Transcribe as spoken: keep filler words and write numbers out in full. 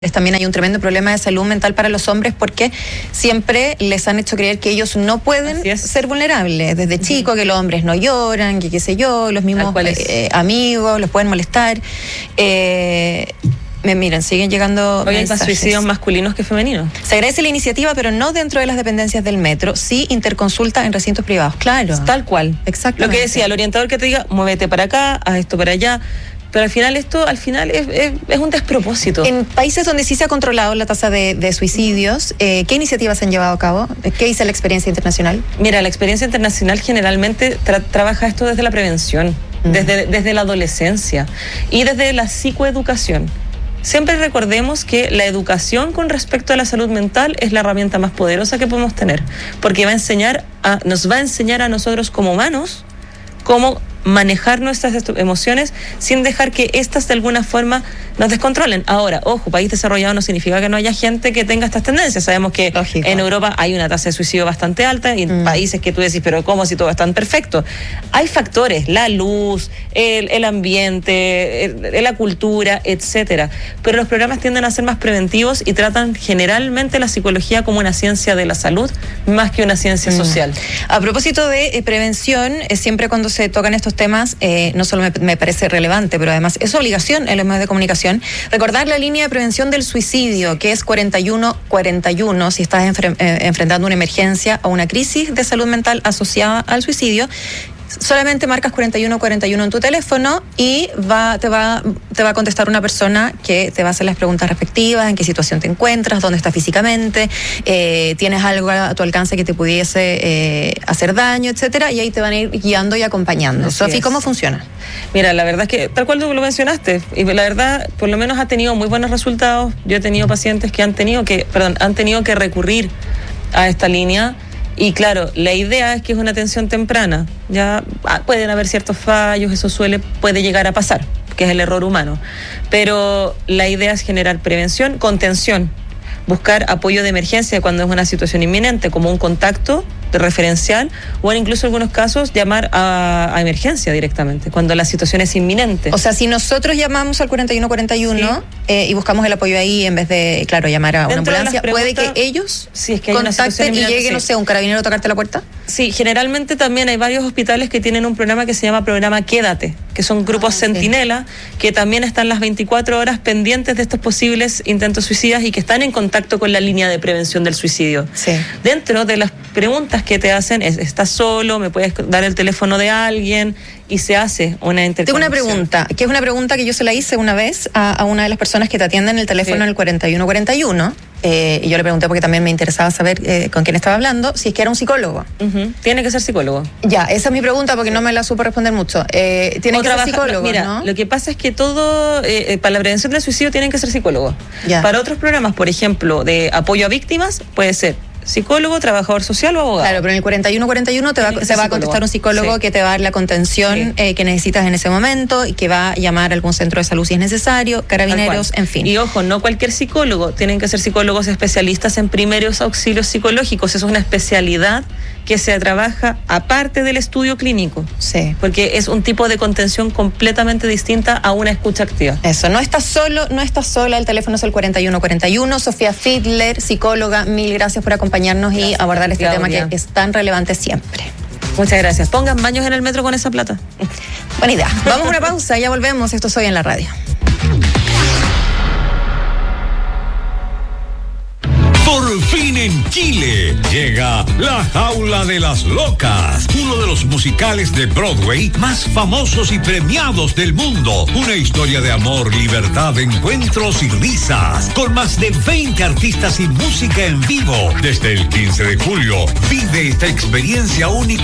También hay un tremendo problema de salud mental para los hombres porque siempre les han hecho creer que ellos no pueden ser vulnerables. Desde uh-huh. chicos, que los hombres no lloran, que qué sé yo, los mismos eh, amigos los pueden molestar. Eh, me miren, siguen llegando Hoy hay más suicidios masculinos que femeninos. Se agradece la iniciativa, pero no dentro de las dependencias del metro, sí interconsulta en recintos privados, claro. Tal cual. Exactamente. Lo que decía, el orientador que te diga, muévete para acá, haz esto para allá. Pero al final esto al final es, es, es un despropósito. En países donde sí se ha controlado la tasa de, de suicidios, eh, ¿qué iniciativas se han llevado a cabo? ¿Qué dice la experiencia internacional? Mira, la experiencia internacional generalmente tra- trabaja esto desde la prevención, mm. desde, desde la adolescencia y desde la psicoeducación. Siempre recordemos que la educación con respecto a la salud mental es la herramienta más poderosa que podemos tener, porque va a enseñar a, nos va a enseñar a nosotros como humanos cómo manejar nuestras emociones sin dejar que éstas de alguna forma nos descontrolen. Ahora, ojo, país desarrollado no significa que no haya gente que tenga estas tendencias. Sabemos que Lógico. en Europa hay una tasa de suicidio bastante alta y en mm. países que tú decís, pero ¿cómo si todo es tan perfecto? Hay factores, la luz, el, el ambiente, el, la cultura, etcétera. Pero los programas tienden a ser más preventivos y tratan generalmente la psicología como una ciencia de la salud más que una ciencia mm. social. A propósito de eh, prevención, eh, siempre cuando se tocan estos temas, eh, no solo me, me parece relevante, pero además es obligación en los medios de comunicación, recordar la línea de prevención del suicidio, que es cuarenta y uno cuarenta y uno, si estás enfre- eh, enfrentando una emergencia o una crisis de salud mental asociada al suicidio. Solamente marcas cuarenta y uno cuarenta y uno en tu teléfono y va, te, va, te va a contestar una persona que te va a hacer las preguntas respectivas, en qué situación te encuentras, dónde estás físicamente, eh, tienes algo a tu alcance que te pudiese eh, hacer daño, etcétera, y ahí te van a ir guiando y acompañando. Sofi, ¿cómo funciona? Mira, la verdad es que tal cual tú lo mencionaste, y la verdad, por lo menos ha tenido muy buenos resultados. Yo he tenido pacientes que han tenido que, perdón, han tenido que recurrir a esta línea. Y claro, la idea es que es una atención temprana. Ya ah, pueden haber ciertos fallos, eso suele, puede llegar a pasar, que es el error humano. Pero la idea es generar prevención, contención, buscar apoyo de emergencia cuando es una situación inminente, como un contacto de referencial, o en incluso algunos casos llamar a, a emergencia directamente, cuando la situación es inminente. O sea, si nosotros llamamos al cuarenta y uno cuarenta y uno sí. eh, y buscamos el apoyo ahí en vez de, claro, llamar a Dentro una ambulancia, ¿puede que ellos sí, es que hay contacten y llegue, sí. no sé, un carabinero a tocarte la puerta? Sí, generalmente también hay varios hospitales que tienen un programa que se llama Programa Quédate, que son grupos ah, centinela, sí. que también están las veinticuatro horas pendientes de estos posibles intentos suicidas y que están en contacto con la línea de prevención del suicidio. Sí. Dentro de las preguntas que te hacen es, ¿estás solo? ¿Me puedes dar el teléfono de alguien? Y se hace una interconexión. Tengo una pregunta, que es una pregunta que yo se la hice una vez a, a una de las personas que te atienden el teléfono sí. en el cuarenta y uno cuarenta y uno. Eh, y yo le pregunté porque también me interesaba saber eh, con quién estaba hablando, si es que era un psicólogo. Uh-huh. Tiene que ser psicólogo. Ya, esa es mi pregunta porque no me la supo responder mucho. Eh, tiene o que trabaja, ser psicólogo, mira, ¿no? Lo que pasa es que todo, eh, para la prevención del suicidio tienen que ser psicólogos. Ya. Para otros programas, por ejemplo, de apoyo a víctimas, puede ser psicólogo, trabajador social o abogado. Claro, pero en el cuarenta y uno cuarenta y uno te va, se va a contestar un psicólogo sí. que te va a dar la contención sí. eh, que necesitas en ese momento y que va a llamar a algún centro de salud si es necesario, carabineros, en fin. Y ojo, no cualquier psicólogo, tienen que ser psicólogos especialistas en primeros auxilios psicológicos. Eso es una especialidad que se trabaja aparte del estudio clínico. Sí. Porque es un tipo de contención completamente distinta a una escucha activa. Eso, no estás solo, no estás sola, el teléfono es el cuarenta y uno cuarenta y uno. Sofía Fiedler, psicóloga, mil gracias por acompañarnos gracias, y abordar este Claudia. tema que es tan relevante siempre. Muchas gracias. Pongan baños en el metro con esa plata. Buena idea. Vamos a una pausa, ya volvemos. Esto es Hoy en la Radio. Por fin en Chile llega La Jaula de las Locas, uno de los musicales de Broadway más famosos y premiados del mundo. Una historia de amor, libertad, encuentros y risas, con más de veinte artistas y música en vivo. Desde el quince de julio, vive esta experiencia única